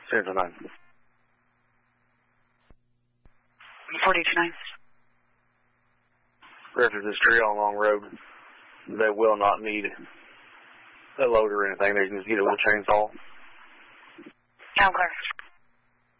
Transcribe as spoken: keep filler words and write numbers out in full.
Central nine. forty-two nine. Rest of this tree on Long Road, they will not need a load or anything. They can just get it with a chainsaw. Sound clear.